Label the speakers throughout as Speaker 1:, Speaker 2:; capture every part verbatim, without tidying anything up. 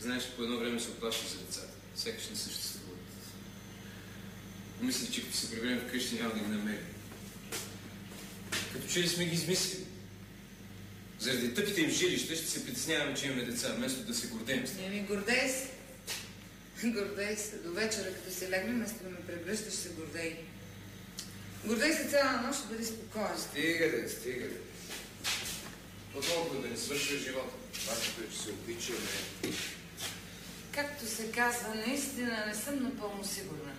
Speaker 1: Знаеш, по едно време се оплаща за децата. Сякаш не съществуват. Мислих, че като се приберем вкъщи, няма да ги намерим. Като че ли сме ги измислили? Заради тъпите им жилища ще се притесняваме, че имаме деца, вместо да се гордеем.
Speaker 2: Еми, гордей се. Гордей се. До вечера, като се легнем, вместо да ме прегръщаш, се гордей. Гордей се цяла нощ, ще бъде спокоен.
Speaker 1: Стига де, стига де. По-толкова да не свършва живота. Важното е, че се обичаме.
Speaker 2: Както се казва, наистина не съм напълно сигурна.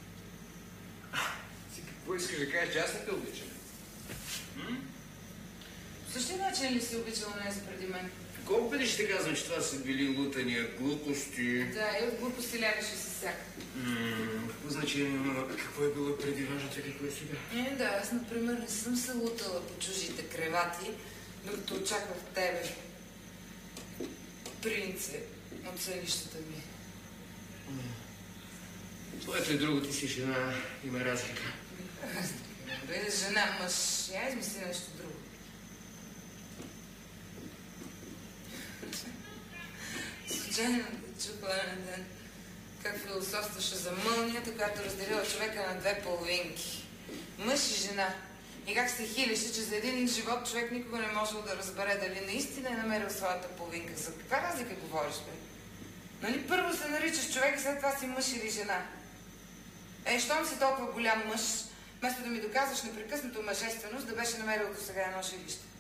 Speaker 1: Ти какво искаш да кажеш, че аз не те обичам?
Speaker 2: По същия начин ли си обичала нея преди мен?
Speaker 1: Колко пъти ще казвам, че това са били лутания глупости?
Speaker 2: Да, и от глупости лягаше с всяка.
Speaker 1: Какво значи, какво е било преди важната, какво е сега?
Speaker 2: Е, да, аз, например, не съм се лутала по чужите кревати, докато очаквах тебе, принце, от сънищата ми.
Speaker 1: Твоето е друго, ти си жена, има разлика.
Speaker 2: Разлика. Жена, мъж, я измисли нещо друго. Случайно да чухла на ден как философстваше за мълнията, която разделила човека на две половинки. Мъж и жена. И как се хилеше, че за един живот човек никога не можел да разбере дали наистина е намерил своята половинка. За каква разлика говориш, бе? Нали първо се наричаш човек и след това си мъж или жена? Е, щом си толкова голям мъж, вместо да ми доказваш непрекъснато мъжественост, да беше намерил до сега едно жилище.